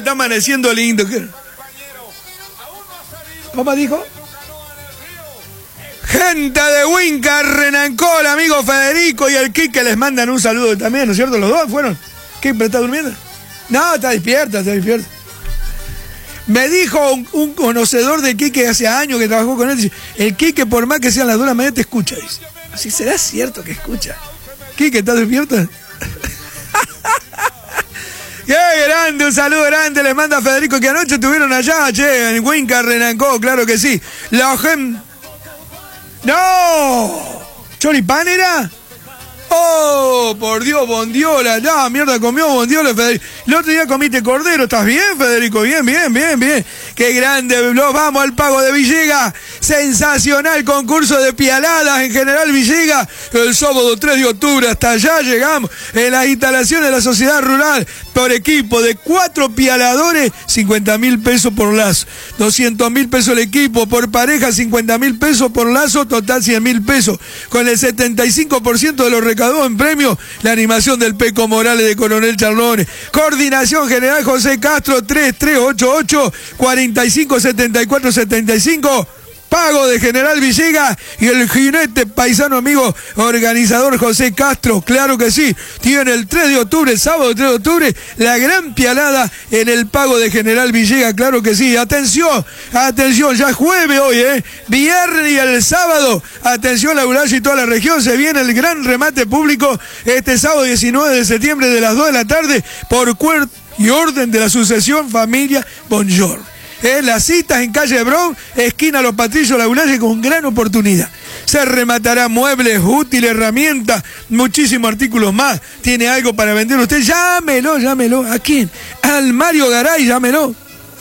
está amaneciendo lindo. ¿Cómo dijo? Gente de Huinca, Renancó, el amigo Federico y el Quique les mandan un saludo también, ¿no es cierto? Los dos fueron. ¿Quique está durmiendo? No, está despierta, está despierta. Me dijo un conocedor de Quique hace años que trabajó con él, dice, el Quique por más que sean las 2 de la mañana te escucha, dice. Así será cierto que escucha. Quique, ¿estás despierto? ¡Qué grande! Un saludo grande les manda Federico, que anoche estuvieron allá, che, en Huinca, Renancó, claro que sí. La gente... ¡No! ¿Choripán era? ¡Oh, por Dios, bondiola! ¡Ya, mierda, comió bondiola, Federico! El otro día comiste cordero. ¿Estás bien, Federico? Bien. ¡Qué grande! Vamos al Pago de Villegas. Sensacional concurso de pialadas en General Villegas. El sábado 3 de octubre. Hasta allá llegamos. En las instalaciones de la Sociedad Rural. Por equipo de 4 pialadores, 50.000 pesos por lazo. 200.000 pesos el equipo. Por pareja, 50.000 pesos por lazo. Total, 100.000 pesos. Con el 75% de los recaudados en premio, la animación del Peco Morales de Coronel Charlones. Coordinación General José Castro, 3388-457475. Pago de General Villegas y el jinete paisano amigo organizador José Castro, claro que sí, tiene el 3 de octubre, el sábado 3 de octubre, la gran pialada en el Pago de General Villegas, claro que sí, atención, ya es jueves hoy, viernes y el sábado, atención la Uruguay y toda la región, se viene el gran remate público este sábado 19 de septiembre de las 2 de la tarde por cuerpo y orden de la sucesión familia Bonjour. Las citas en calle Bron, esquina Los Patrillos, La Ulaye, con gran oportunidad. Se rematará muebles, útiles, herramientas, muchísimos artículos más. ¿Tiene algo para vender usted? Llámelo. ¿A quién? Al Mario Garay, llámelo.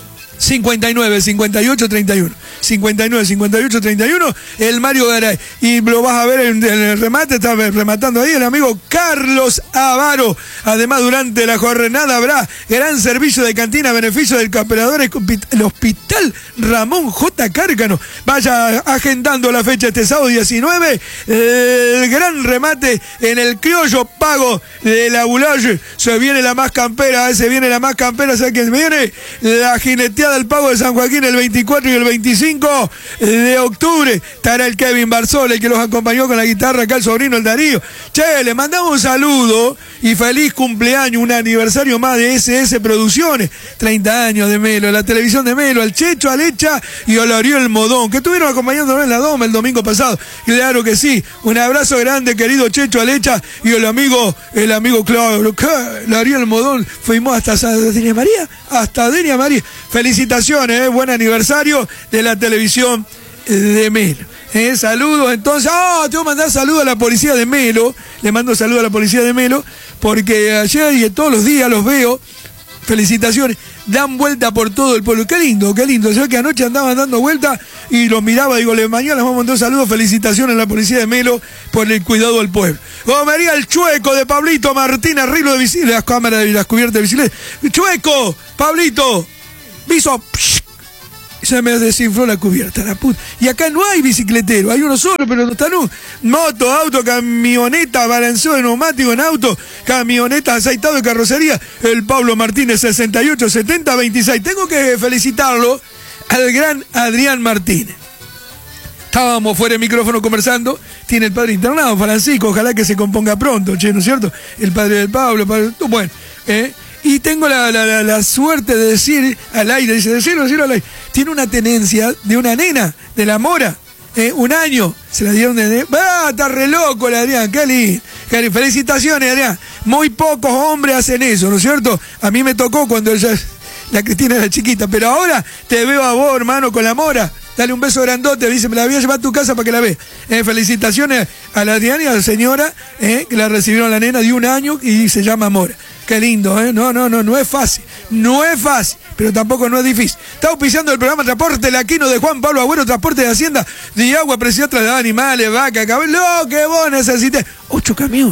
59 58 31 59 58 31 el Mario Garay, y lo vas a ver en el remate, está rematando ahí el amigo Carlos Avaro. Además, durante la jornada habrá gran servicio de cantina a beneficio del cooperador el Hospital Ramón J. Cárcano. Vaya agendando la fecha este sábado 19, el gran remate en el criollo Pago de la Bulaye. Se viene la más campera, ¿sabe quién viene? La jineteada del Pago de San Joaquín el 24 y el 25 de octubre. Estará el Kevin Barzola, el que los acompañó con la guitarra, acá el sobrino, el Darío. Che, le mandamos un saludo y feliz cumpleaños, un aniversario más de SS Producciones, 30 años de Melo, la televisión de Melo, al Checho, al Echa y al Ariel Modón, que estuvieron acompañándonos en la Doma el domingo pasado. Claro que sí, un abrazo grande, querido Checho, al Echa y el amigo, claro, el Ariel Modón, fuimos hasta Denia María. Felicitaciones, buen aniversario de la televisión de Melo. Saludos, entonces, te voy a mandar saludos a la policía de Melo, le mando saludos a la policía de Melo, porque ayer y todos los días los veo, felicitaciones, dan vuelta por todo el pueblo, qué lindo, yo que anoche andaban dando vuelta y los miraba, digo, mañana les vamos a mandar saludos, felicitaciones a la policía de Melo por el cuidado del pueblo. Gomería El Chueco de Pablito Martín, arreglo de bicicleta, las cámaras de las cubiertas de bicicleta, Chueco, Pablito, viso, se me desinfló la cubierta, la puta. Y acá no hay bicicletero, hay uno solo, pero no está moto, auto, camioneta, balanceo de neumático en auto, camioneta aceitado de carrocería, el Pablo Martínez 68 70 26. Tengo que felicitarlo al gran Adrián Martínez. Estábamos fuera de micrófono conversando, tiene el padre internado, Francisco, ojalá que se componga pronto, che, ¿no es cierto? El padre del Pablo, bueno, y tengo la suerte de decir al aire, decirlo al aire, tiene una tenencia de una nena, de la Mora, 1 año, se la dieron de... está re loco el Adrián, qué lindo. Felicitaciones, Adrián. Muy pocos hombres hacen eso, ¿no es cierto? A mí me tocó cuando la Cristina era chiquita, pero ahora te veo a vos, hermano, con la Mora. Dale un beso grandote, dice, me la voy a llevar a tu casa para que la veas. Felicitaciones a la Adrián y a la señora, que la recibieron la nena de 1 año y se llama Mora. Qué lindo, no es fácil, pero tampoco no es difícil. Está auspiciando el programa Transporte Laquino de Juan Pablo Agüero, transporte de Hacienda, de agua, presión, trasladar animales, vaca, cabello, lo que vos necesites. 8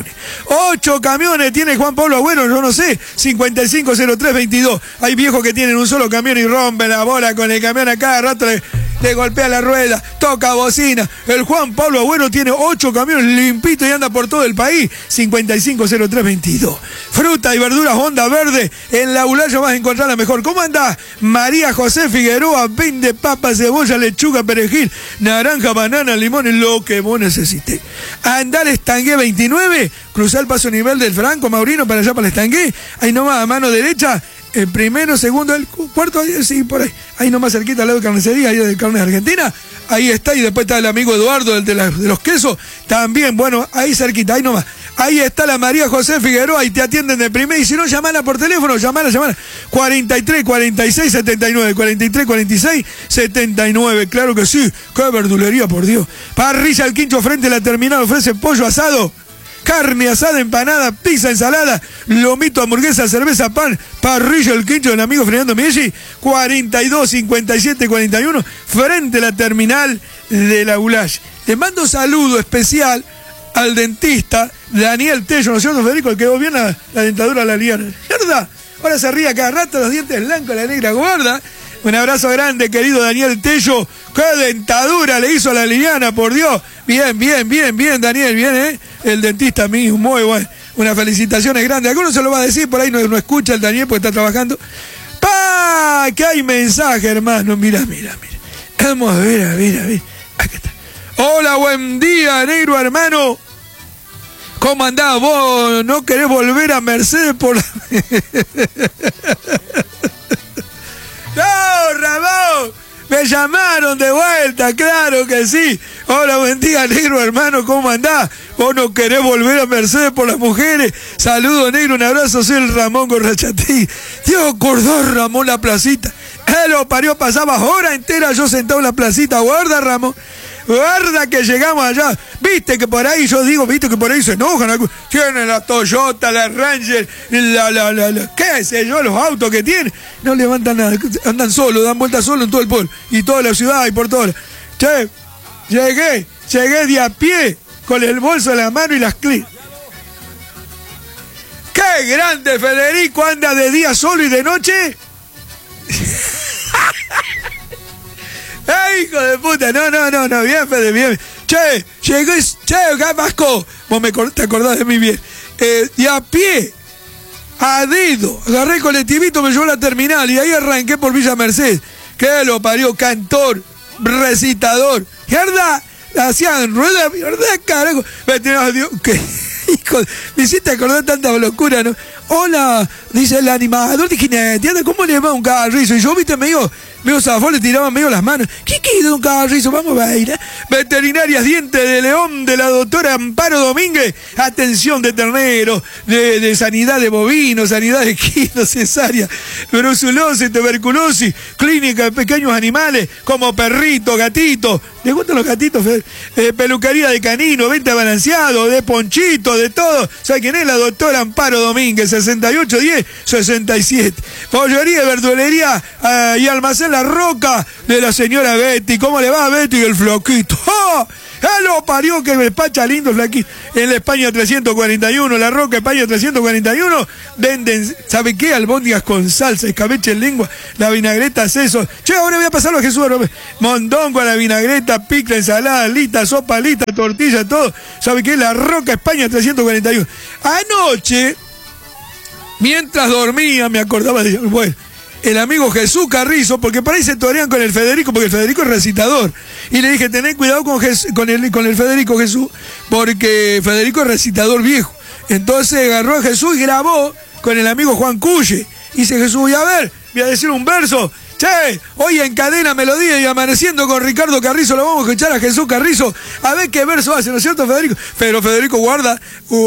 camiones tiene Juan Pablo Agüero, yo no sé, 550322. Hay viejos que tienen un solo camión y rompen la bola con el camión a cada rato. le golpea la rueda, toca bocina. El Juan Pablo Agüero tiene 8 camiones limpitos y anda por todo el país. 550322. Fruta y verduras Onda Verde. En la Ulayo vas a encontrar la mejor. ¿Cómo anda? María José Figueroa, vende papas, cebolla, lechuga, perejil, naranja, banana, limón, lo que vos necesites. Andar Estangué 29, cruzar el paso nivel del Franco Maurino para allá para el Estangué. Ahí nomás a mano derecha. El primero, segundo, el cuarto, sí, por ahí. Ahí nomás cerquita al lado de carnicería, ahí de Carnes Argentina. Ahí está, y después está el amigo Eduardo, el de los quesos. También, bueno, ahí cerquita, ahí nomás. Ahí está la María José Figueroa y te atienden de primera. Y si no, llamala por teléfono, llamala. 43 46 79, 43 46 79. Claro que sí, qué verdulería, por Dios. Parrilla El Quincho frente a la terminal ofrece pollo asado, carne asada, empanada, pizza, ensalada, lomito, hamburguesa, cerveza, pan. Parrilla El Quincho del amigo Fernando Miesi, 42 57 41, frente a la terminal de la Ulash. Te mando un saludo especial al dentista Daniel Tello, ¿no es cierto, Federico? El que gobierna la dentadura de la Liana, ¿verdad? Ahora se ríe cada rato, los dientes blancos, la negra gorda. Un abrazo grande, querido Daniel Tello. ¡Qué dentadura le hizo a la Liliana, por Dios! Bien, Daniel, bien, el dentista mío, muy bueno. Unas felicitaciones grandes. Alguno se lo va a decir, por ahí no escucha el Daniel porque está trabajando. ¡Pah! Que hay mensaje, hermano. Mira. Vamos a ver. Acá está. Hola, buen día, negro hermano. ¿Cómo andás? ¿Vos no querés volver a Mercedes por la... ¡No, Ramón! Me llamaron de vuelta, claro que sí. Hola, buen día, negro hermano, ¿cómo andás? ¿Vos no querés volver a Mercedes por las mujeres? Saludos, negro, un abrazo, soy el Ramón Gorrachatí. Dios, acordó Ramón la placita. Lo parió, pasaba hora entera yo sentado en la placita. Guarda, Ramón. Guarda que llegamos allá. Viste que por ahí, yo digo, viste que por ahí se enojan. Tienen la Toyota, la Ranger, qué sé yo, los autos que tienen. No levantan nada, andan solos, dan vueltas solos en todo el pueblo. Y toda la ciudad y por todo. Che, llegué de a pie, con el bolso en la mano y las clics. ¡Qué grande, Federico! Anda de día solo y de noche. ¡Ay, hijo de puta! No, bien, Fede, bien. Che, llegué, Vasco. Vos te acordás de mí bien. De a pie, a dedo, agarré el colectivito, me llevó a la terminal y ahí arranqué por Villa Mercedes. Que lo parió, cantor, recitador. ¿Verdad? Hacían ruedas, ¿verdad, carajo? Dios, ¿qué? Hijo, me hiciste acordar tanta locura, ¿no? Hola, dice el animador de jinete, ¿cómo le va un carrizo? Y yo, viste, medio zafón, le tiraban medio las manos. ¿Qué de un carrizo? Vamos a ir. Veterinarias Dientes de León de la doctora Amparo Domínguez. Atención de ternero, de sanidad de bovinos, sanidad de equinos, cesárea, brucelosis, tuberculosis, clínica de pequeños animales como perritos, gatitos. ¿Les gustan los gatitos? Peluquería de canino, venta balanceado, de ponchito, de todo. ¿Sabe quién es? La doctora Amparo Domínguez, 6810-67. Pollería y verdulería y almacén La Roca de la señora Betty. ¿Cómo le va a Betty el floquito? ¡Oh! Lo parió que me despacha lindo flaquito. En la España 341, La Roca, España 341, venden, ¿sabe qué? Albóndigas con salsa, escabeche en lengua, la vinagreta, sesos. Che, ahora voy a pasarlo a Jesús. Mondongo a la vinagreta, pica, ensalada, lista, sopa, lista, tortilla, todo. ¿Sabe qué? La Roca, España 341. Anoche, mientras dormía, me acordaba de... Bueno, el amigo Jesús Carrizo, porque por ahí se torean con el Federico, porque el Federico es recitador. Y le dije, tened cuidado con el Federico Jesús, porque Federico es recitador viejo. Entonces agarró a Jesús y grabó con el amigo Juan Cuye. Y dice Jesús, voy a decir un verso. Che, hoy en Cadena Melodía y Amaneciendo con Ricardo Carrizo, lo vamos a escuchar a Jesús Carrizo, a ver qué verso hace, ¿no es cierto, Federico? Pero Federico, guarda,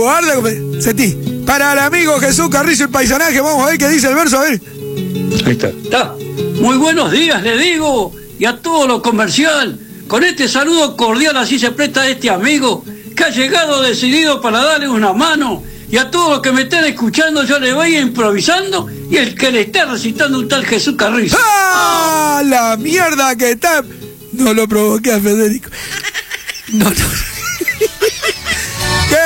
sentí. Para el amigo Jesús Carrizo, el paisanaje, vamos a ver qué dice el verso, a ver. Ahí está. Muy buenos días, le digo, y a todo lo comercial, con este saludo cordial así se presta este amigo, que ha llegado decidido para darle una mano, y a todos los que me estén escuchando yo le voy improvisando, y el que le está recitando un tal Jesús Carrizo. ¡Ah! La mierda que está... No lo provoqué a Federico. No. ¡Qué grande!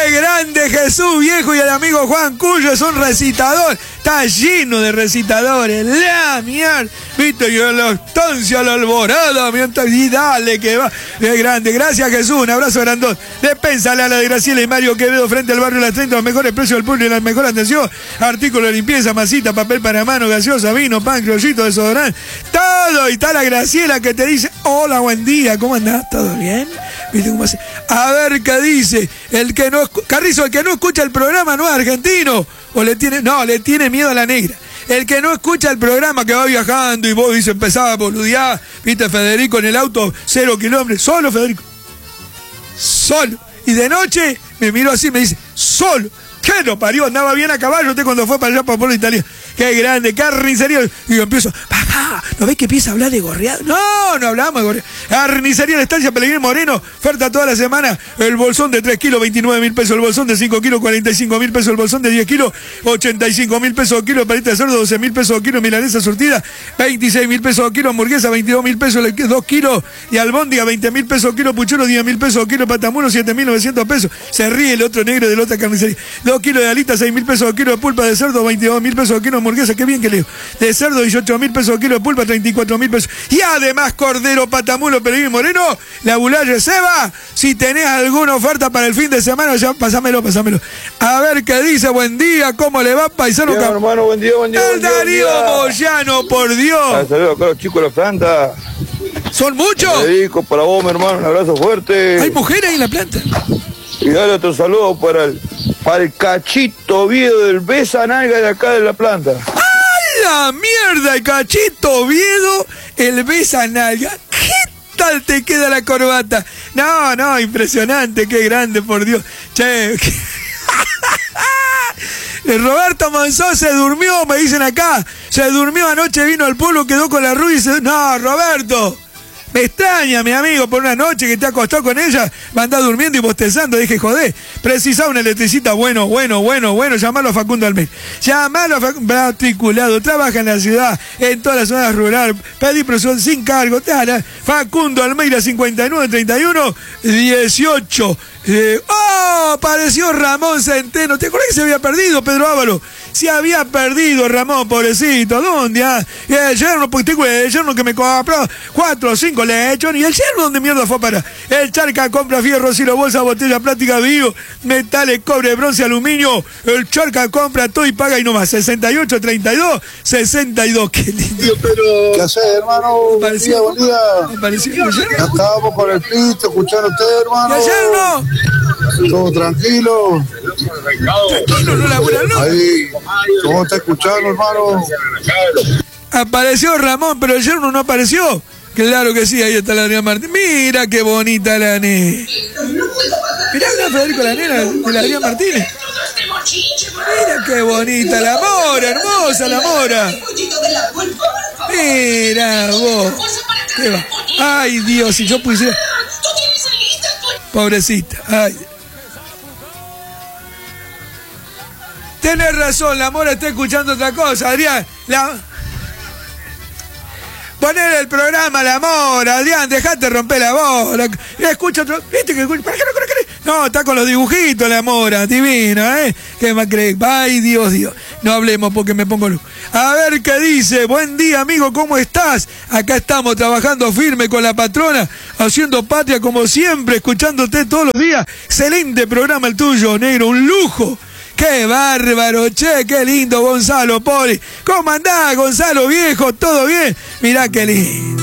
grande Jesús, viejo, y el amigo Juan Cuyo es un recitador. Está lleno de recitadores. La mierda. Viste, y en la estancia, la alborada, mientras, y dale que va. Es grande. Gracias, Jesús. Un abrazo grandón. Despénsale a la de Graciela y Mario Quevedo frente al barrio Las 30, los mejores precios del público y la mejor atención. Artículos de limpieza, masita, papel para mano, gaseosa, vino, pan, criollito, desodorante. Todo. Y está la Graciela que te dice: hola, buen día, ¿cómo andás? ¿Todo bien? ¿Viste cómo hace? A ver qué dice. El que no, Carrizo, el que no escucha el programa no es argentino. O le tiene miedo a la negra. El que no escucha el programa, que va viajando y vos dice, empezaba a boludear, viste, Federico en el auto, 0 kilómetros, solo Federico. Solo. Y de noche me miró así y me dice, solo. ¿Qué no parió? Andaba bien a caballo usted cuando fue para allá, para Pueblo Italiano. Qué grande, carnicería. Y yo empiezo, papá, ¿no ves que empieza a hablar de gorreado? No hablamos de gorreado. Carnicería de Estancia Pellegrini Moreno, oferta toda la semana. El bolsón de 3 kilos, 29.000 pesos. El bolsón de 5 kilos, 45.000 pesos. El bolsón de 10 kilos, 85.000 pesos kilo. Paleta de cerdo, 12.000 pesos kilo. Milanesa surtida, 26.000 pesos kilo. Hamburguesa, 22.000 pesos, 2 kilos. Y albóndiga, 20.000 pesos kilo. Puchero, 10.000 pesos kilo. Patamulo, 7.900 pesos. Se ríe el otro negro de la otra carnicería. 2 kilos de alitas, 6.000 pesos kilo. De pulpa de cerdo, 22.000 pesos kilo. Hamburguesa, qué bien que leo. De cerdo, 18.000 pesos kilo. De pulpa, 34.000 pesos. Y además, cordero, patamulo, Pellegrini Moreno, la Bulaye Seba. Si tenés alguna oferta para el fin de semana, ya pásamelo. A ver qué dice. Buen día, ¿cómo le va, paisano? Bien, hermano, buen día. El Darío Moyano, por Dios. Saludos acá a los chicos de la planta. ¿Son muchos? Te dedico para vos, mi hermano, un abrazo fuerte. ¿Hay mujeres ahí en la planta? Y dale otro saludo para el Cachito Oviedo del Besa Nalga de acá de la planta. ¡La mierda! El Cachito Oviedo, el Besa Nalga. ¿Qué tal te queda la corbata? No, impresionante, qué grande, por Dios. Che, Roberto Monzó se durmió, me dicen acá. Se durmió anoche, vino al pueblo, quedó con la Ruiz. No, Roberto. Me extraña, mi amigo, por una noche que te acostó con ella, va a andar durmiendo y bostezando. Dije, joder, precisaba una electricista bueno, llamalo a Facundo Almeida. Llamalo a Facundo, matriculado, trabaja en la ciudad, en todas las zonas rurales, pedí profesión sin cargo, Facundo Almeida, 5931 18. Apareció Ramón Centeno. ¿Te acuerdas que se había perdido, Pedro Ávalo? Se había perdido Ramón, pobrecito. ¿Dónde? Y el yerno, pues tengo el yerno que me compró 4 o 5 lechones. ¿Y el yerno dónde mierda fue para? El Charca compra fierro, silo, bolsa, botella, plástica, vivo, metales, cobre, bronce, aluminio. El Charca compra todo y paga y no más. 68, 32, 62. Qué lindo. ¿Qué haces, hermano? Buen día. ¿Apareció? Estábamos con el pito, escuchando a usted, hermano. ¿Y el yerno? Todo tranquilo. Tranquilo, no labura, no. Ahí, ¿cómo está escuchando, hermano? Apareció Ramón, pero el yerno no apareció. Claro que sí, ahí está la Adrián Martínez. Mira qué bonita la nena. Mirá, Federico, la nena de la Adrián Martínez. Mira qué bonita la Mora, hermosa la Mora. Mira vos. ¿Qué va? Ay, Dios, si yo pusiera... Pobrecita, ay. Tenés razón, la Mora está escuchando otra cosa, Adrián. Poner el programa La Mora, Adrián, dejate romper la bola. Escucha otro. ¿Viste que escucha? ¿Para qué no crees? No, está con los dibujitos La Mora, divina, ¿eh? ¿Qué más crees? Ay, Dios. No hablemos porque me pongo luz. A ver qué dice. Buen día, amigo, ¿cómo estás? Acá estamos trabajando firme con la patrona, haciendo patria como siempre, escuchándote todos los días. Excelente programa el tuyo, negro, un lujo. ¡Qué bárbaro, che! ¡Qué lindo, Gonzalo Poli! ¿Cómo andás, Gonzalo, viejo? ¿Todo bien? Mirá qué lindo.